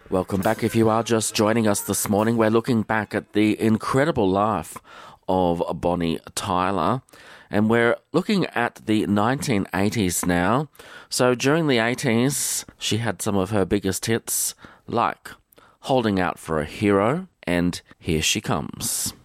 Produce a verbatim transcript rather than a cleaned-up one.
Welcome back. If you are just joining us this morning, we're looking back at the incredible life of Bonnie Tyler, and we're looking at the nineteen eighties now. So during the eighties, she had some of her biggest hits, like Holding Out for a Hero and Here She Comes.